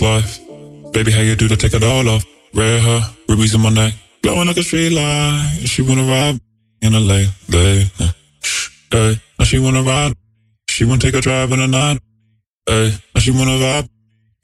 life. Baby, how you do to take it all off? Red hair, rubies in my neck, glowing like a street light. She wanna ride in a late. Hey, now she wanna ride. She wanna take a drive in the night. Hey, now she wanna vibe.